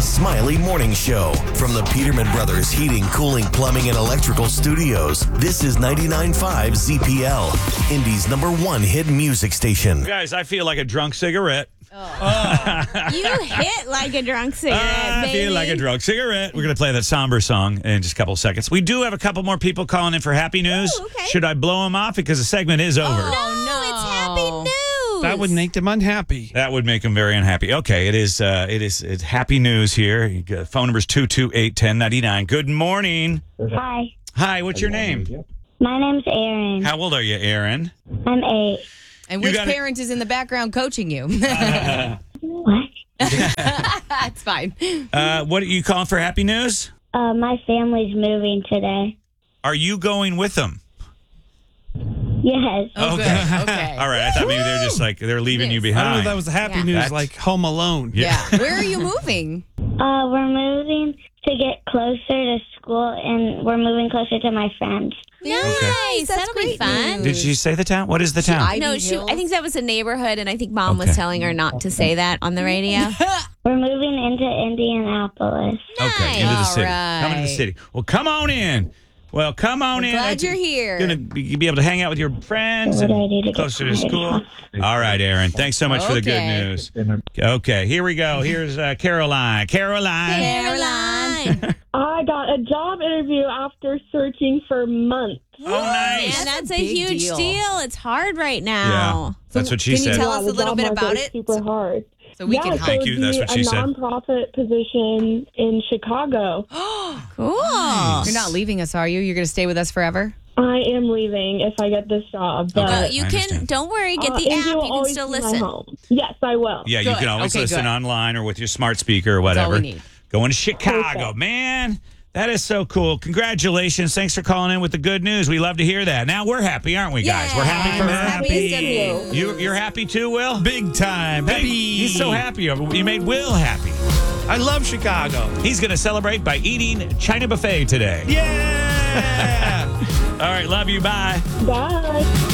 Smiley Morning Show from the Peterman Brothers Heating, Cooling, Plumbing, and Electrical Studios. This is 99.5 ZPL, Indy's #1 hit music station. Guys, I feel like a drunk cigarette. You hit like a drunk cigarette, I baby. feel like a drunk cigarette. We're going to play that somber song in just a couple of seconds. We do have a couple more people calling in for happy news. Ooh, okay. Should I blow them off because the segment is over? No, it's happy news. That would make them unhappy. That would make them very unhappy. Okay, it's happy news here. You got, phone number is 228-1099. Good morning. Hi, Hi, what's your name? my name's Aaron. How old are you, Aaron? I'm 8. And You which gotta- parent is in the background coaching you? What? It's fine. What are you calling for happy news? My family's moving today. Are you going with them? Yes. Oh, Okay. good. Okay. All right, I thought maybe they're just like, they're leaving you I don't know behind. if that was the happy Yeah. news, That's- like Home Alone. Yeah. Where are you moving? We're moving to get closer to school, and we're moving closer to my friends. Nice. That's That'll be great fun. news. Did she say the town? What is the town? Ivy No, Hills. I think that was a neighborhood, and I think Mom Okay. was telling her not to say that on the radio. We're moving into Indianapolis. Okay, into the All city. right. Coming to the city. Well, come on in. Well, come on in. Glad you're here. Going to be able to hang out with your friends We're and ready to get closer to started. school. All right, Aaron. Thanks so much for the good Okay. news. Okay, here we go. Here's Caroline. Caroline. Caroline. I got a job interview after searching for months. Oh, nice. And that's a big huge deal. deal. It's hard right Yeah, now. that's what she Can you said. tell us the a little job bit market about is it? Super hard. So we yeah, can so help. Thank you. it'd That's be what she a said. nonprofit position in Chicago. Cool. You're not leaving us, are you? You're going to stay with us forever? I am leaving if I get this job, but Okay. You I can, understand. don't worry, get the Indy app. will You can always still be my listen. home. Yes, I will. Yeah, you Good. can always Okay, listen good. online or with your smart speaker or That's all whatever. we need. Going to Chicago, Perfect. man. That is so cool. Congratulations. Thanks for calling in with the good news. We love to hear that. Now we're happy, aren't we, guys? Yeah, We're happy for I'm her. happy. You're happy too, Will? Big time. Big- Happy. He's so happy. You made Will happy. I love Chicago. He's going to celebrate by eating China buffet today. Yeah. All right, love you. Bye. Bye.